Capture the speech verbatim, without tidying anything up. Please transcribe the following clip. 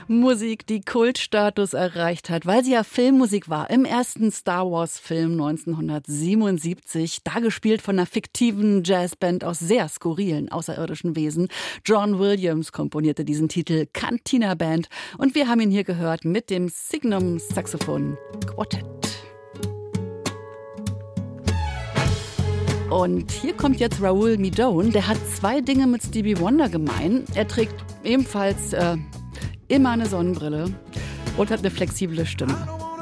Musik, die Kultstatus erreicht hat, weil sie ja Filmmusik war. Im ersten Star Wars-Film neunzehnhundertsiebenundsiebzig, da gespielt von einer fiktiven Jazzband aus sehr skurrilen außerirdischen Wesen. John Williams komponierte diesen Titel Cantina Band und wir haben ihn hier gehört mit dem Signum Saxophon Quartett. Und hier kommt jetzt Raoul Midone. Der hat zwei Dinge mit Stevie Wonder gemein. Er trägt ebenfalls äh, immer eine Sonnenbrille und hat eine flexible Stimme.